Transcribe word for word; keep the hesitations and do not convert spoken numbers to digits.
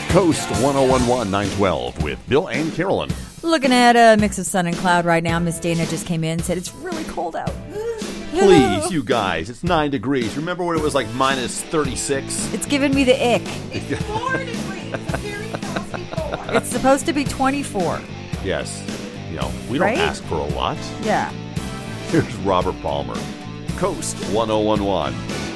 Coast one oh one one, nine twelve with Bill and Carolyn. Looking at a mix of sun and cloud right now. Miss Dana just came in and said it's really cold out. Please, you guys, it's nine degrees. Remember when it was like minus thirty-six? It's giving me the ick. It's four degrees. It's supposed to be twenty-four. Yes. You know, we don't Right? ask for a lot. Yeah. Here's Robert Palmer. Coast one oh one one.